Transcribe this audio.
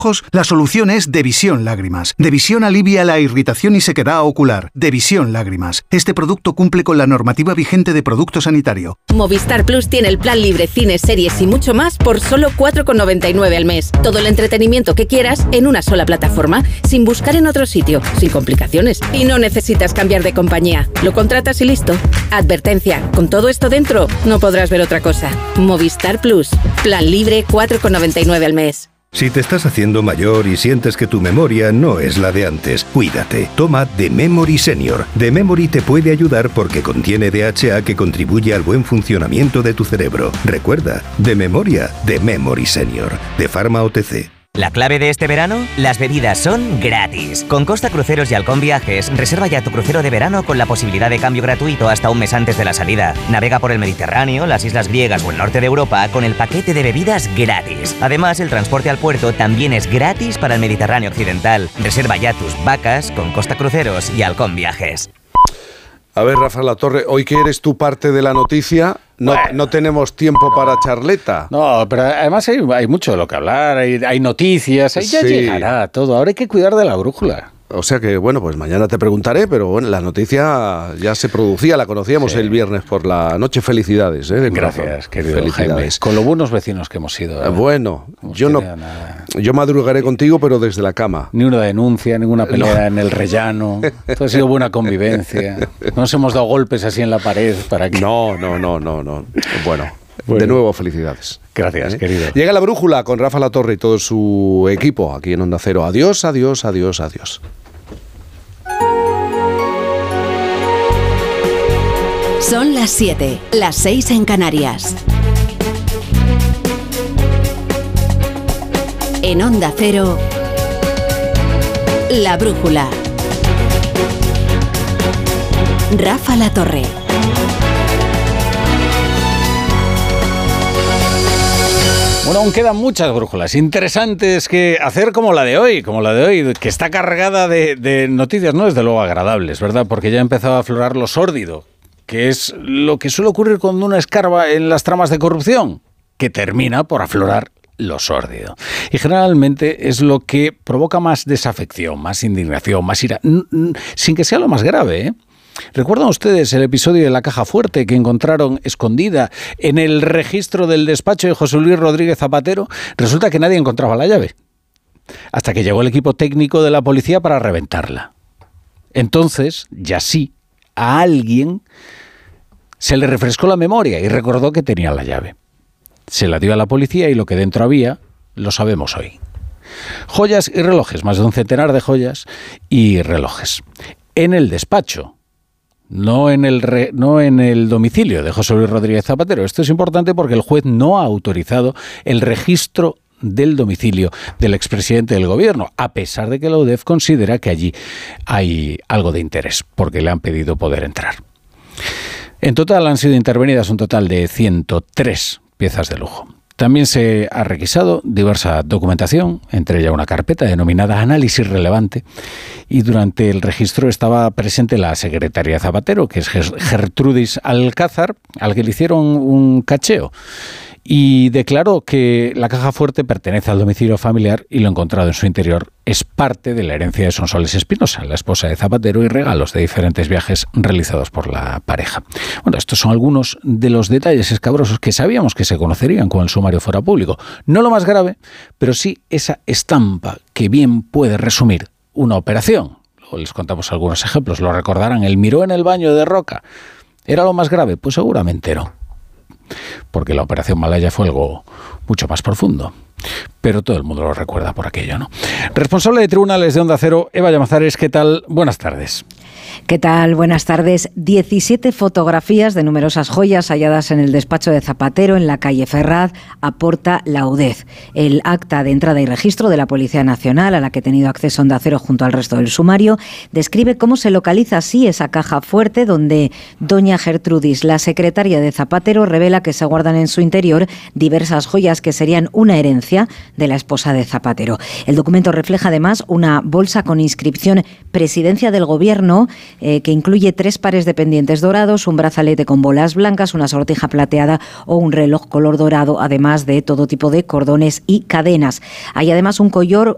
ojos? La solución es Devisión Lágrimas. Devisión alivia la irritación y sequedad ocular. Devisión Lágrimas. Este producto cumple con la normativa vigente de producto sanitario. Movistar Plus tiene el plan libre, cines, series y mucho más por solo 4,99 al mes. Todo el entretenimiento que quieras en una sola plataforma, sin buscar en otro sitio, sin complicaciones. Y no necesitas cambiar de compañía. Lo contratas y listo. Advertencia, con todo esto dentro, no podrás ver otra cosa. Movistar Plus. Plan libre, 4,99 al mes. Si te estás haciendo mayor y sientes que tu memoria no es la de antes, cuídate. Toma The Memory Senior. The Memory te puede ayudar porque contiene DHA que contribuye al buen funcionamiento de tu cerebro. Recuerda, de memoria, The Memory Senior. De Pharma OTC. La clave de este verano, las bebidas son gratis. Con Costa Cruceros y Halcón Viajes, reserva ya tu crucero de verano con la posibilidad de cambio gratuito hasta un mes antes de la salida. Navega por el Mediterráneo, las islas griegas o el norte de Europa con el paquete de bebidas gratis. Además, el transporte al puerto también es gratis para el Mediterráneo occidental. Reserva ya tus vacas con Costa Cruceros y Halcón Viajes. A ver, Rafa Latorre, hoy que eres tú parte de la noticia, no tenemos tiempo para charleta. No, pero además hay mucho de lo que hablar, hay noticias, ahí ya llegará todo. Ahora hay que cuidar de la brújula. O sea que, bueno, pues mañana te preguntaré, pero bueno, la noticia ya se producía, la conocíamos el viernes por la noche. Felicidades, Gracias, querido Jaime. Con lo buenos vecinos que hemos sido. Bueno, yo madrugaré contigo, pero desde la cama. Ni una denuncia, ninguna pelea en el rellano. Todo ha sido buena convivencia. No nos hemos dado golpes así en la pared para que... No. Bueno, de nuevo, felicidades. Gracias, querido. Llega la brújula con Rafa Latorre y todo su equipo aquí en Onda Cero. Adiós, adiós, adiós, adiós. Son las 7, las 6 en Canarias. En Onda Cero, La Brújula. Rafa Latorre. Bueno, aún quedan muchas brújulas interesantes que hacer como la de hoy, que está cargada de noticias, no desde luego agradables, ¿verdad? Porque ya ha empezado a aflorar lo sórdido, que es lo que suele ocurrir cuando uno escarba en las tramas de corrupción, que termina por aflorar lo sórdido. Y generalmente es lo que provoca más desafección, más indignación, más ira, sin que sea lo más grave, ¿eh? ¿Recuerdan ustedes el episodio de la caja fuerte que encontraron escondida en el registro del despacho de José Luis Rodríguez Zapatero? Resulta que nadie encontraba la llave, hasta que llegó el equipo técnico de la policía para reventarla. Entonces, ya sí, a alguien se le refrescó la memoria y recordó que tenía la llave. Se la dio a la policía y lo que dentro había, lo sabemos hoy. Joyas y relojes, más de un centenar de joyas y relojes. En el despacho. No en el domicilio de José Luis Rodríguez Zapatero. Esto es importante porque el juez no ha autorizado el registro del domicilio del expresidente del gobierno, a pesar de que la UDEF considera que allí hay algo de interés, porque le han pedido poder entrar. En total han sido intervenidas un total de 103 piezas de lujo. También se ha requisado diversa documentación, entre ella una carpeta denominada Análisis Relevante, y durante el registro estaba presente la secretaria Zapatero, que es Gertrudis Alcázar, al que le hicieron un cacheo, y declaró que la caja fuerte pertenece al domicilio familiar y lo encontrado en su interior es parte de la herencia de Sonsoles Espinosa, la esposa de Zapatero, y regalos de diferentes viajes realizados por la pareja. Bueno, estos son algunos de los detalles escabrosos que sabíamos que se conocerían cuando el sumario fuera público. No lo más grave, pero sí esa estampa que bien puede resumir una operación. Luego les contamos algunos ejemplos, lo recordarán. El miró en el baño de Roca. ¿Era lo más grave? Pues seguramente no, porque la operación Malaya fue algo mucho más profundo. Pero todo el mundo lo recuerda por aquello, ¿no? Responsable de Tribunales de Onda Cero, Eva Llamazares, ¿qué tal? Buenas tardes. ¿Qué tal? Buenas tardes. 17 fotografías de numerosas joyas halladas en el despacho de Zapatero en la calle Ferraz aporta la UDEF. El acta de entrada y registro de la Policía Nacional, a la que ha tenido acceso Onda Cero junto al resto del sumario, describe cómo se localiza así esa caja fuerte donde doña Gertrudis, la secretaria de Zapatero, revela que se guardan en su interior diversas joyas que serían una herencia de la esposa de Zapatero. El documento refleja además una bolsa con inscripción Presidencia del Gobierno, que incluye 3 pares de pendientes dorados, un brazalete con bolas blancas, una sortija plateada o un reloj color dorado, además de todo tipo de cordones y cadenas. Hay además un collar